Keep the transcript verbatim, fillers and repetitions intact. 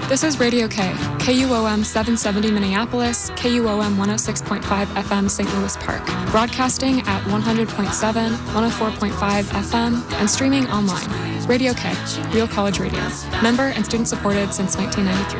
This is Radio K, K U O M seven seventy Minneapolis, K U O M one oh six point five F M Saint Louis Park, broadcasting at one hundred point seven, one oh four point five F M, and streaming online. Radio K, Real College Radio. Member and student supported since nineteen ninety-three.